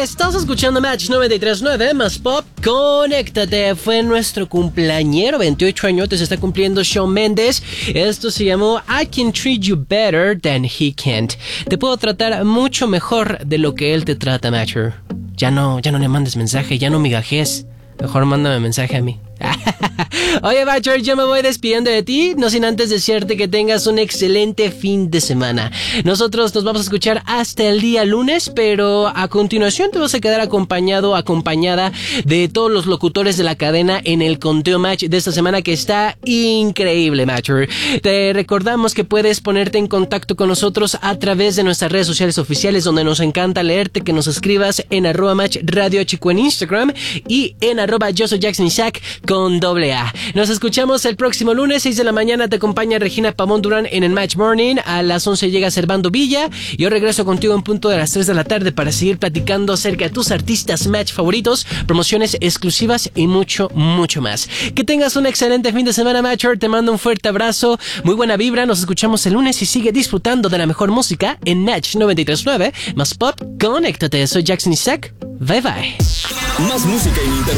Estás escuchando Match 93.9 más Pop. Conéctate. Fue nuestro cumpleañero, 28 añotes está cumpliendo Shawn Mendes. Esto se llamó I Can Treat You Better Than He Can't. Te puedo tratar mucho mejor de lo que él te trata, Matcher. Ya no le mandes mensaje, ya no migajes. Mejor mándame mensaje a mí. Oye, Matcher, yo me voy despidiendo de ti, no sin antes desearte que tengas un excelente fin de semana. Nosotros nos vamos a escuchar hasta el día lunes, pero a continuación te vas a quedar acompañada de todos los locutores de la cadena en el conteo Match de esta semana, que está increíble, Matcher. Te recordamos que puedes ponerte en contacto con nosotros a través de nuestras redes sociales oficiales, donde nos encanta leerte, que nos escribas en @Match Radio Chico en Instagram y en @Yo Soy Jackson Isaac con AA. Nos escuchamos el próximo lunes, 6 de la mañana. Te acompaña Regina Pamón Durán en el Match Morning. A las 11 llega Servando Villa. Yo regreso contigo en punto de las 3 de la tarde para seguir platicando acerca de tus artistas Match favoritos, promociones exclusivas y mucho, mucho más. Que tengas un excelente fin de semana, Matcher. Te mando un fuerte abrazo, muy buena vibra. Nos escuchamos el lunes y sigue disfrutando de la mejor música en Match 93.9 más Pop. Conéctate. Soy Jackson Isaac. Bye bye. Más música en internet.